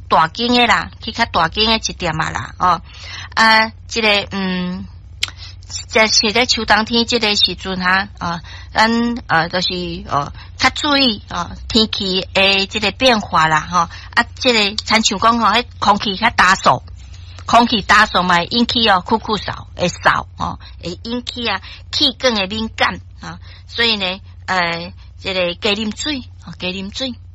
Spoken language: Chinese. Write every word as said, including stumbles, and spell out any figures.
大间的啦，去较大间的一店啊啦，哦，啊，这个嗯，在是在秋冬天这个时阵哈，啊，咱呃就是哦，较注意哦天气诶这个变化啦，吼、哦，啊，这个亲像讲吼，迄空气较干燥。空气干燥嘛，引起哦，酷酷扫会扫哦，会引起啊气管的敏感啊，所以呢，呃，这个加啉水，哦，加啉水。